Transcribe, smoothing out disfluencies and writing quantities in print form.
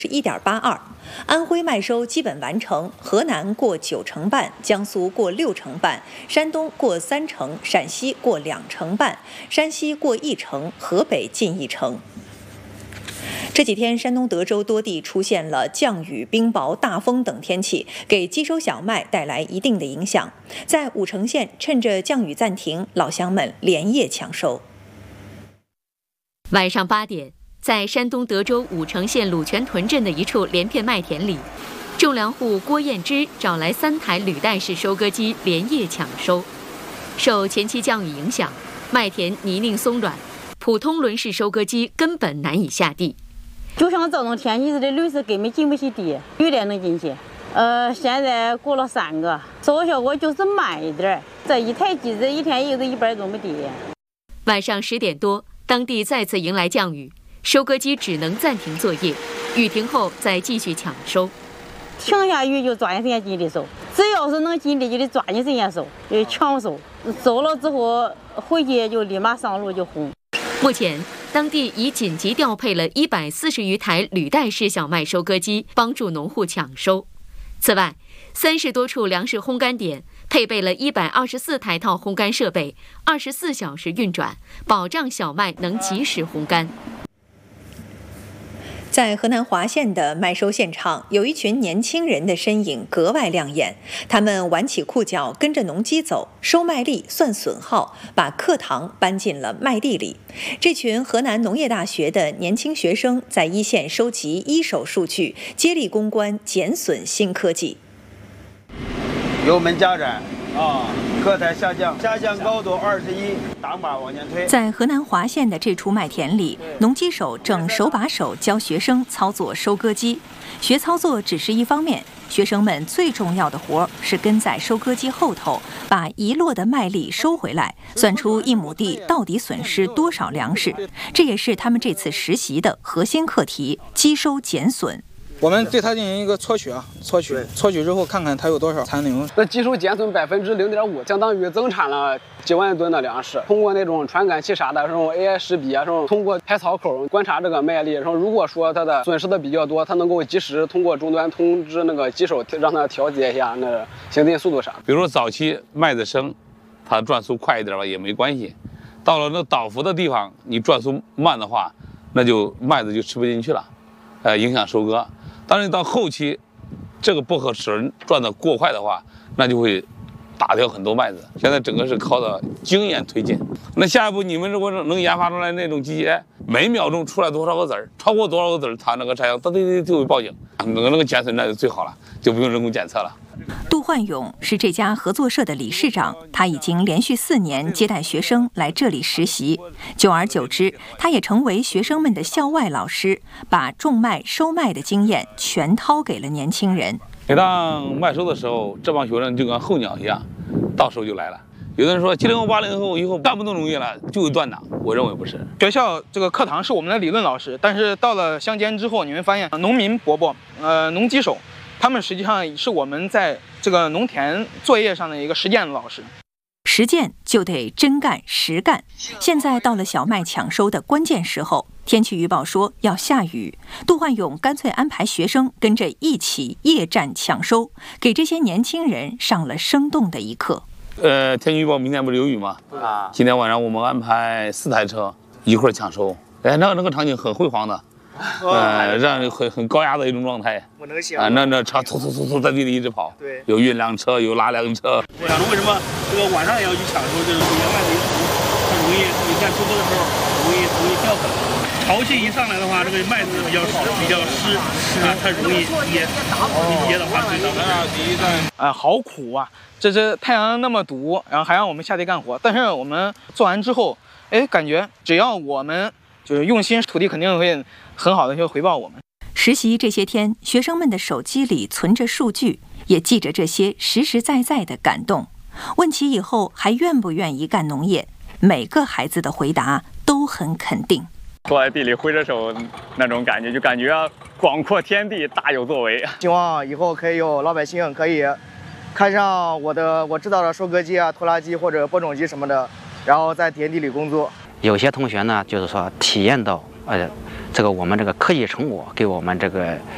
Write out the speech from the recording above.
是1.82，安徽麦收基本完成，河南过9成半，江苏过6成半，山东过3成，陕西过2成半，山西过1成，河北近1成。这几天，山东德州多地出现了降雨、冰雹、大风等天气，给机收小麦带来一定的影响。在武城县，趁着降雨暂停，老乡们连夜抢收。 晚上8点。在山东德州武城县鲁泉屯镇的一处连片麦田里，种粮户郭艳芝找来3台履带式收割机连夜抢收。受前期降雨影响，麦田泥泞松软，普通轮式收割机根本难以下地。 就像这种天气似的，驴是根本进不去地，驴带能进去。现在雇了3个，收获效果就是慢一点。这一台机子一天也就100多亩地。 晚上10点多，当地再次迎来降雨。收割机只能暂停作业，雨停后再继续抢收。 停下雨就抓紧时间进地收，只要是能进地就得抓紧时间收，就抢收。收了之后回去就立马上路就烘。 目前，当地已紧急调配了140余台履带式小麦收割机，帮助农户抢收。此外，30多处粮食烘干点配备了124台套烘干设备，24小时运转，保障小麦能及时烘干。 在河南滑县的麦收现场，有一群年轻人的身影格外亮眼。他们挽起裤脚，跟着农机走，收麦粒、算损耗，把课堂搬进了麦地里。这群河南农业大学的年轻学生在一线收集一手数据，接力攻关减损新科技。 油门加窄课台下降高度21，挡把往前推。 在河南滑县的这处麦田里，农机手正手把手教学生操作收割机。学操作只是一方面，学生们最重要的活是跟在收割机后头，把遗落的麦粒收回来，算出1亩地到底损失多少粮食。这也是他们这次实习的核心课题：机收减损。 我们对它进行一个撮取之后，看看它有多少残留。 那机收减损0.5%，相当于增产了几万吨的粮食。通过那种传感器啥的，这种 AI 识别，这种通过排槽口观察这个麦粒，然后如果说它的损失的比较多，它能够及时通过终端通知那个机手，让它调节一下那行进速度啥。 比如说早期麦子生，它转速快一点吧也没关系，到了那倒伏的地方，你转速慢的话，那就麦子就吃不进去了，影响收割。但是到后期，这个不合齿轮转得过快的话，那就会打掉很多麦子。现在整个是靠的经验推进。那下一步你们如果能研发出来那种机械，每秒钟出来多少个子儿，超过多少个子儿，它那个柴油就会报警。那个减损那就最好了，就不用人工检测了。 杜焕勇是这家合作社的理事长，他已经连续4年接待学生来这里实习，久而久之，他也成为学生们的校外老师，把种麦、收麦的经验全掏给了年轻人。 每当麦收的时候，这帮学生就跟候鸟一样，到时候就来了。有的人说70后、80后以后干不动农业了，就会断档。我认为不是。 学校这个课堂是我们的理论老师，但是到了乡间之后，你会发现农民伯伯、农机手，他们实际上是我们在这个农田作业上的一个实践的老师。 实践就得真干实干。现在到了小麦抢收的关键时候，天气预报说要下雨，杜焕勇干脆安排学生跟着一起夜战抢收，给这些年轻人上了生动的一课。 天气预报明天不是有雨吗？今天晚上我们安排4台车一块抢收。那个场景很辉煌的。让人很高压的一种状态。 我能想。 那车嗖在地里一直跑。对。有运粮车，有拉粮车。 我想为什么这个晚上也要去抢收？就是野外的一土，它容易你在出播的时候容易掉粉。潮气一上来的话，这个麦子比较湿它容易噎的话最早。 好苦啊！这太阳那么毒，然后还让我们下地干活。但是我们做完之后，感觉只要我们就是用心，土地肯定会很好的去回报我们。 实习这些天，学生们的手机里存着数据，也记着这些实实在在的感动。问起以后还愿不愿意干农业，每个孩子的回答都很肯定。 坐在地里挥着手那种感觉，就感觉广阔天地大有作为。 希望以后可以有老百姓可以看上我知道的收割机啊、拖拉机或者播种机什么的，然后在田地里工作。 有些同学呢，就是说体验到这个我们这个科技成果给我们这个